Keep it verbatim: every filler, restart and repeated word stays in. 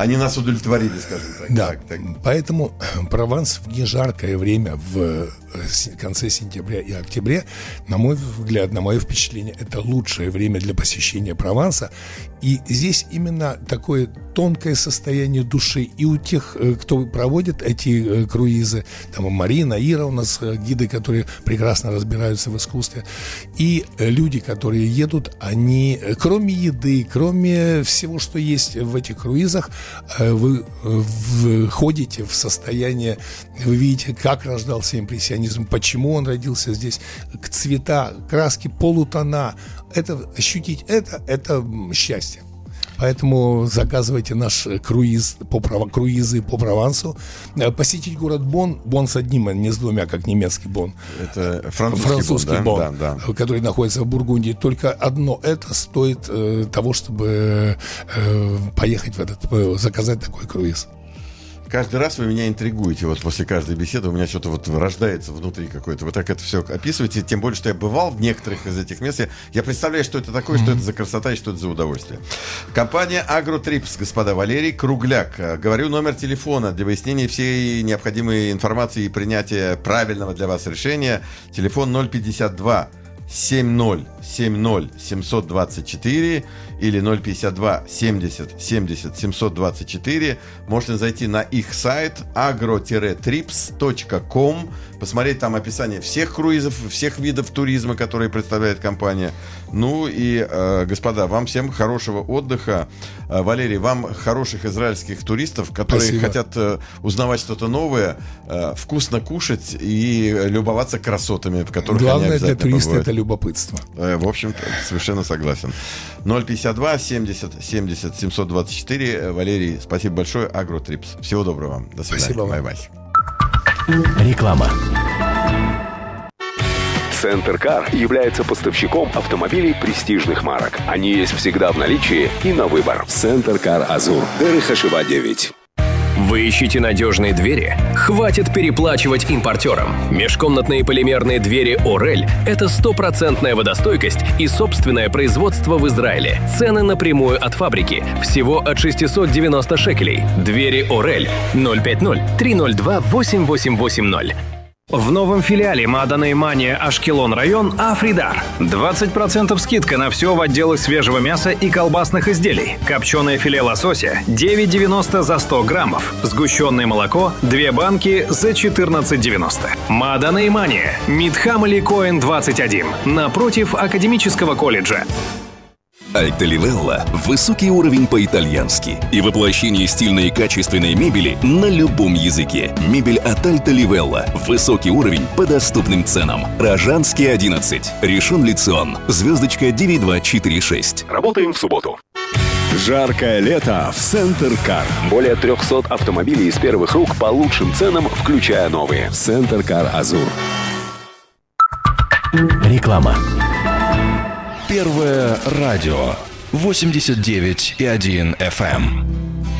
Они нас удовлетворили, скажем так. Да, так, так. Поэтому Прованс в нежаркое время, в конце сентября и октября, на мой взгляд, на мое впечатление, это лучшее время для посещения Прованса. И здесь именно такое тонкое состояние души и у тех, кто проводит эти круизы, там Марина, Ира у нас гиды, которые прекрасно разбираются в искусстве, и люди, которые едут, они, кроме еды, кроме всего, что есть в этих круизах, вы входите в состояние, вы видите, как рождался импрессионизм, почему он родился здесь, цвета, краски, полутона. Это, ощутить это, это счастье. Поэтому заказывайте наш круиз по, круизы по Провансу. Посетить город Бонн, Бонн с одним, а не с двумя, как немецкий Бонн. Это французский, французский Бонн, Бонн, да, да. который находится в Бургундии. Только одно это стоит э, того, чтобы э, поехать в этот, э, заказать такой круиз. Каждый раз вы меня интригуете. Вот после каждой беседы у меня что-то вот рождается внутри какое-то. Вы так это все описываете. Тем более, что я бывал в некоторых из этих мест. Я представляю, что это такое, mm-hmm. что это за красота и что это за удовольствие. Компания Агротрипс, господа. Валерий Кругляк. Говорю номер телефона для выяснения всей необходимой информации и принятия правильного для вас решения. Телефон ноль пятьдесят два семь ноль семь ноль семь два четыре или ноль пятьдесят два семьдесят семьдесят семьсот двадцать четыре. Можете зайти на их сайт агро трипс точка ком, посмотреть там описание всех круизов, всех видов туризма, которые представляет компания. Ну и, э, господа, вам всем хорошего отдыха. Э, Валерий, вам хороших израильских туристов, которые Спасибо. хотят э, узнавать что-то новое, э, вкусно кушать и любоваться красотами, в которых Главное они обязательно для туриста побывают. это любопытство. Э, в общем-то, совершенно согласен. ноль пятьдесят два семьдесят семьдесят семьсот двадцать четыре. Валерий, спасибо большое. Агротрипс. Всего доброго вам. До свидания. Спасибо вам. Бай-бай. Реклама. Центр Кар является поставщиком автомобилей престижных марок. Они есть всегда в наличии и на выбор. Центр Кар Азур. Дерых Хашива девять. Вы ищете надежные двери? Хватит переплачивать импортерам. Межкомнатные полимерные двери «Орель» — это стопроцентная водостойкость и собственное производство в Израиле. Цены напрямую от фабрики. Всего от шестьсот девяносто шекелей. Двери «Орель» ноль пять ноль три ноль два восемь восемь восемь ноль. В новом филиале Маданей Мания Ашкелон район Афридар. двадцать процентов скидка на все в отделах свежего мяса и колбасных изделий. Копченое филе лосося девять девяносто за сто граммов. Сгущенное молоко две банки за четырнадцать девяносто. Маданей Мания. Мидхам Али Коэн двадцать один. Напротив Академического колледжа. Альта Ливелла – высокий уровень по-итальянски и воплощение стильной и качественной мебели на любом языке. Мебель от Альта Ливелла. Высокий уровень по доступным ценам. Рожанский одиннадцать. Ришон Ле-Цион. Звездочка девять два четыре шесть. Работаем в субботу. Жаркое лето в Центр Кар. Более триста автомобилей из первых рук по лучшим ценам, включая новые. Центр Кар Азур. Реклама. Первое радио восемьдесят девять и один эф эм.